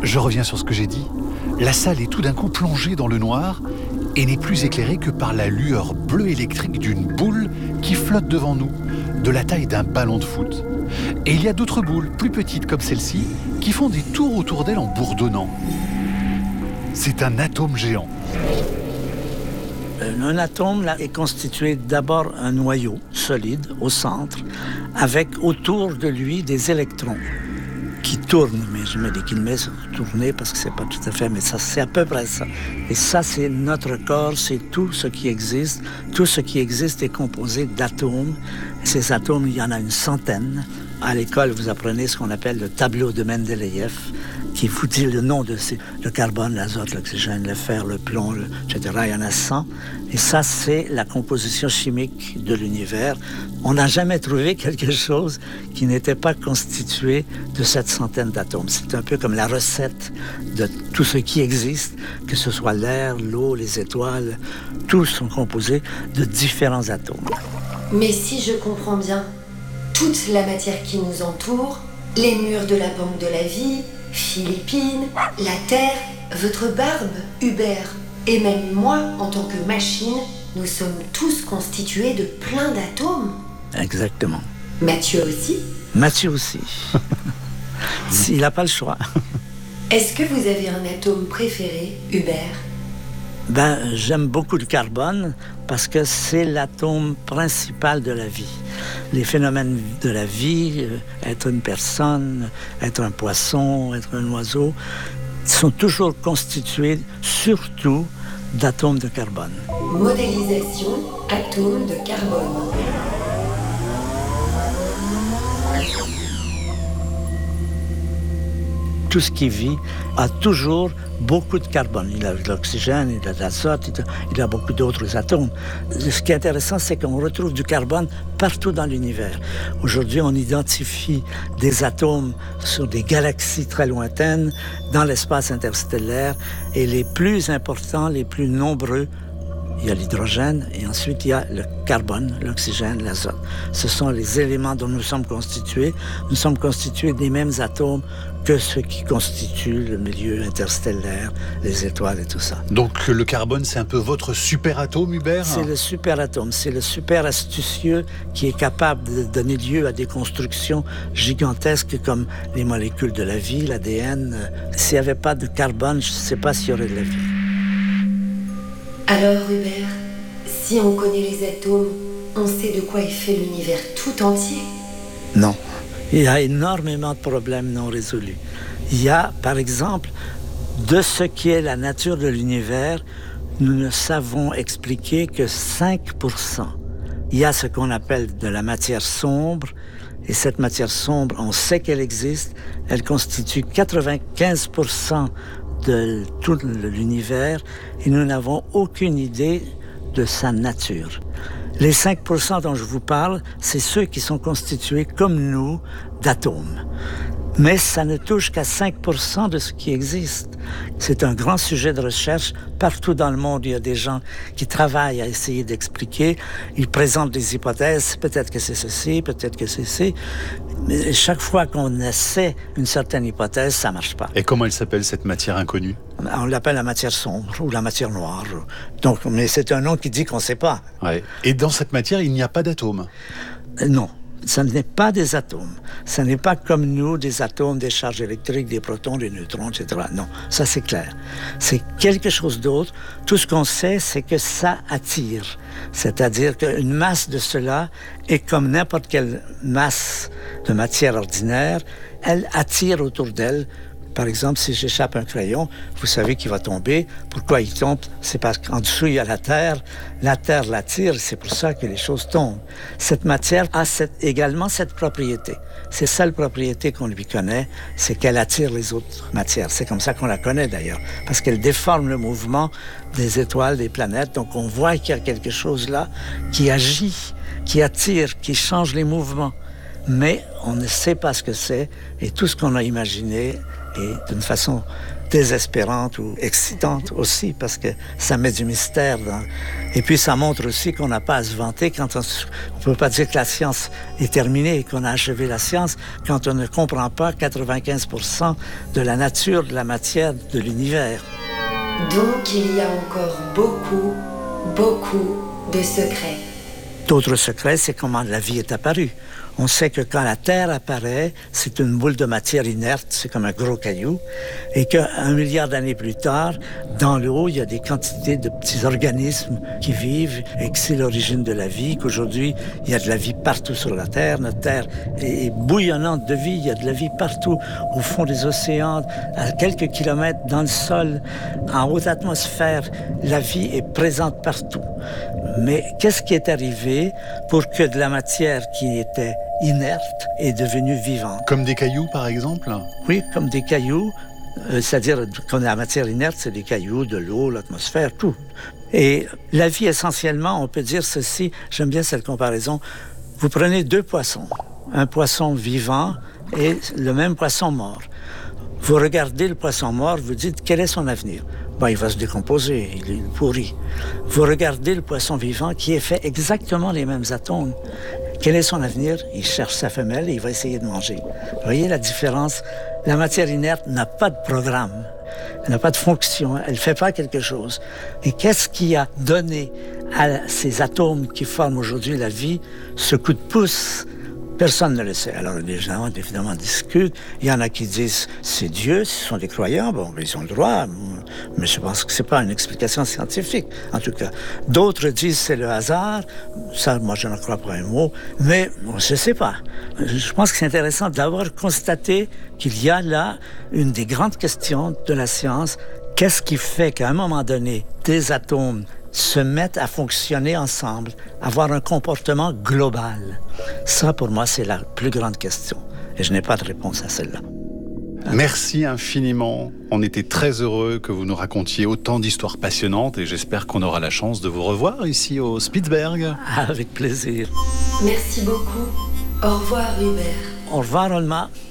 Je reviens sur ce que j'ai dit. La salle est tout d'un coup plongée dans le noir et n'est plus éclairée que par la lueur bleue électrique d'une boule qui flotte devant nous, de la taille d'un ballon de foot. Et il y a d'autres boules, plus petites comme celle-ci, qui font des tours autour d'elle en bourdonnant. C'est un atome géant. Un atome là, est constitué d'abord un noyau solide au centre, avec autour de lui des électrons qui tournent, mais je mets des guillemets sur tourner parce que c'est pas tout à fait, mais ça c'est à peu près ça. Et ça c'est notre corps, c'est tout ce qui existe. Tout ce qui existe est composé d'atomes. Ces atomes, il y en a une centaine. À l'école, vous apprenez ce qu'on appelle le tableau de Mendeleïev, qui vous dit le nom de le carbone, l'azote, l'oxygène, le fer, le plomb, etc. Il y en a 100. Et ça, c'est la composition chimique de l'univers. On n'a jamais trouvé quelque chose qui n'était pas constitué de cette centaine d'atomes. C'est un peu comme la recette de tout ce qui existe, que ce soit l'air, l'eau, les étoiles. Tous sont composés de différents atomes. Mais si je comprends bien, toute la matière qui nous entoure, les murs de la banque de la vie, Philippine, la Terre, votre barbe, Hubert, et même moi, en tant que machine, nous sommes tous constitués de plein d'atomes. Exactement. Mathieu aussi ? Mathieu aussi. Il n'a pas le choix. Est-ce que vous avez un atome préféré, Hubert ? J'aime beaucoup le carbone parce que c'est l'atome principal de la vie. Les phénomènes de la vie, être une personne, être un poisson, être un oiseau, sont toujours constitués surtout d'atomes de carbone. Modélisation, atomes de carbone. Tout ce qui vit a toujours beaucoup de carbone. Il a de l'oxygène, il a de l'azote, il a beaucoup d'autres atomes. Ce qui est intéressant, c'est qu'on retrouve du carbone partout dans l'univers. Aujourd'hui, on identifie des atomes sur des galaxies très lointaines, dans l'espace interstellaire, et les plus importants, les plus nombreux, il y a l'hydrogène et ensuite il y a le carbone, l'oxygène, l'azote. Ce sont les éléments dont nous sommes constitués. Nous sommes constitués des mêmes atomes que ceux qui constituent le milieu interstellaire, les étoiles et tout ça. Donc le carbone, c'est un peu votre superatome, Hubert ? C'est le superatome, c'est le super astucieux qui est capable de donner lieu à des constructions gigantesques comme les molécules de la vie, l'ADN. S'il n'y avait pas de carbone, je ne sais pas s'il y aurait de la vie. Alors, Hubert, si on connaît les atomes, on sait de quoi est fait l'univers tout entier ? Non. Il y a énormément de problèmes non résolus. Il y a, par exemple, de ce qui est la nature de l'univers, nous ne savons expliquer que 5%. Il y a ce qu'on appelle de la matière sombre, et cette matière sombre, on sait qu'elle existe, elle constitue 95% de tout l'univers et nous n'avons aucune idée de sa nature. Les 5% dont je vous parle, c'est ceux qui sont constitués comme nous d'atomes. Mais ça ne touche qu'à 5% de ce qui existe. C'est un grand sujet de recherche. Partout dans le monde, il y a des gens qui travaillent à essayer d'expliquer. Ils présentent des hypothèses. Peut-être que c'est ceci, peut-être que c'est ceci. Mais chaque fois qu'on essaie une certaine hypothèse, ça ne marche pas. Et comment elle s'appelle, cette matière inconnue ? On l'appelle la matière sombre ou la matière noire. Donc, mais c'est un nom qui dit qu'on ne sait pas. Ouais. Et dans cette matière, il n'y a pas d'atomes ? Non. Ce n'est pas des atomes. Ce n'est pas comme nous, des atomes, des charges électriques, des protons, des neutrons, etc. Non, ça c'est clair. C'est quelque chose d'autre. Tout ce qu'on sait, c'est que ça attire. C'est-à-dire qu'une masse de cela est comme n'importe quelle masse de matière ordinaire. Elle attire autour d'elle. Par exemple, si j'échappe un crayon, vous savez qu'il va tomber. Pourquoi il tombe? C'est parce qu'en dessous, il y a la terre. La terre l'attire, c'est pour ça que les choses tombent. Cette matière a également cette propriété. C'est seule propriété qu'on lui connaît, c'est qu'elle attire les autres matières. C'est comme ça qu'on la connaît d'ailleurs, parce qu'elle déforme le mouvement des étoiles, des planètes. Donc on voit qu'il y a quelque chose là qui agit, qui attire, qui change les mouvements. Mais on ne sait pas ce que c'est, et tout ce qu'on a imaginé est d'une façon désespérante ou excitante aussi, parce que ça met du mystère dans... Et puis ça montre aussi qu'on n'a pas à se vanter quand on ne peut pas dire que la science est terminée, qu'on a achevé la science, quand on ne comprend pas 95% de la nature, de la matière, de l'univers. Donc il y a encore beaucoup, beaucoup de secrets. D'autres secrets, c'est comment la vie est apparue. On sait que quand la Terre apparaît, c'est une boule de matière inerte, c'est comme un gros caillou, et qu'1 milliard d'années plus tard, dans l'eau, il y a des quantités de petits organismes qui vivent et que c'est l'origine de la vie, qu'aujourd'hui, il y a de la vie partout sur la Terre. Notre Terre est bouillonnante de vie, il y a de la vie partout, au fond des océans, à quelques kilomètres dans le sol, en haute atmosphère. La vie est présente partout. Mais qu'est-ce qui est arrivé pour que de la matière qui était inerte est devenue vivante? Comme des cailloux, par exemple? Oui, comme des cailloux. C'est-à-dire, quand la matière inerte, c'est des cailloux, de l'eau, l'atmosphère, tout. Et la vie, essentiellement, on peut dire ceci, j'aime bien cette comparaison. Vous prenez 2 poissons, un poisson vivant et le même poisson mort. Vous regardez le poisson mort, vous dites, quel est son avenir? Ben, il va se décomposer, il est pourri. Vous regardez le poisson vivant qui est fait exactement les mêmes atomes. Quel est son avenir? Il cherche sa femelle et il va essayer de manger. Vous voyez la différence? La matière inerte n'a pas de programme, elle n'a pas de fonction, elle ne fait pas quelque chose. Et qu'est-ce qui a donné à ces atomes qui forment aujourd'hui la vie ce coup de pouce? Personne ne le sait. Alors, les gens, évidemment, discutent. Il y en a qui disent, c'est Dieu, ce sont des croyants. Bon, ils ont le droit. Mais je pense que c'est pas une explication scientifique, en tout cas. D'autres disent, c'est le hasard. Ça, moi, je n'en crois pas un mot. Mais, je sais pas. Je pense que c'est intéressant d'avoir constaté qu'il y a là une des grandes questions de la science. Qu'est-ce qui fait qu'à un moment donné, des atomes se mettent à fonctionner ensemble, avoir un comportement global? Ça, pour moi, c'est la plus grande question. Et je n'ai pas de réponse à celle-là. Merci infiniment. On était très heureux que vous nous racontiez autant d'histoires passionnantes et j'espère qu'on aura la chance de vous revoir ici au Spitzberg. Avec plaisir. Merci beaucoup. Au revoir, Hubert. Au revoir, Olma.